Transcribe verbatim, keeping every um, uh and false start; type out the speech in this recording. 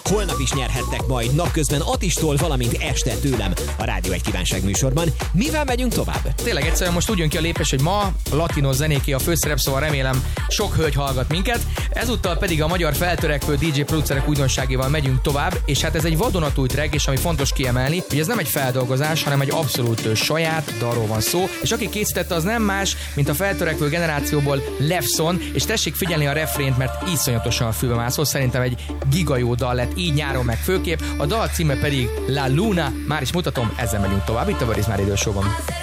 Holnap is nyerhettek majd napközben Attistól, valamint este tőlem a Rádió egy kívánság műsorban. Mivel megyünk tovább? Tényleg egyszerűen most úgy jön ki a lépés, hogy ma latino zenéké a főszerep, szóval remélem sok hölgy hallgat minket. Ezúttal pedig a magyar feltörekvő dé dzsé producerek újdonságával megyünk tovább, és hát ez egy vadonatúj track, és ami fontos kiemelni, hogy ez nem egy feldolgozás, hanem egy abszolút saját dalról van szó, és aki készítette, az nem más, mint a feltörekvő generációból Levson, és tessék figyelni a refrént, mert iszonyatosan a fülbe mászó, szerintem egy giga jó dal lett, így nyáron meg főképp, a dal címe pedig La Luna, már is mutatom, ezzel megyünk tovább, itt a Börizs már idősóban.